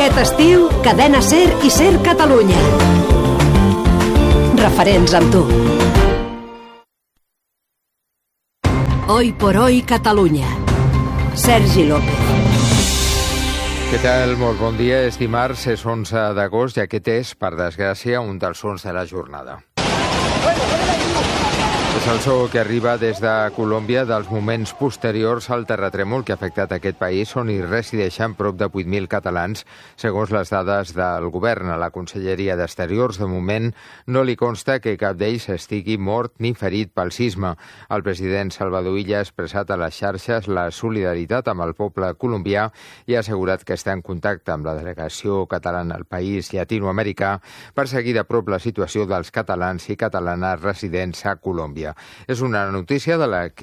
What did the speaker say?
Aquest estiu, Cadena SER i SER Catalunya. Referents amb tu. Hoy por hoy Catalunya. Sergi López. Què tal? Molt bon dia. És dimarts, és 11 d'agost i aquest és, per desgràcia, un dels sons de la jornada. És el so que arriba des de Colòmbia dels moments posteriors al terratrèmol que ha afectat aquest país, on hi resideixen prop de 8.000 catalans, segons les dades del govern. A la Conselleria d'Exteriors, de moment, no li consta que cap d'ells estigui mort ni ferit pel sisme. El president Salvador Illa ha expressat a les xarxes la solidaritat amb el poble colombià i ha assegurat que està en contacte amb la delegació catalana al país llatinoamericà per seguir de prop la situació dels catalans i catalanes residents a Colòmbia. És una notícia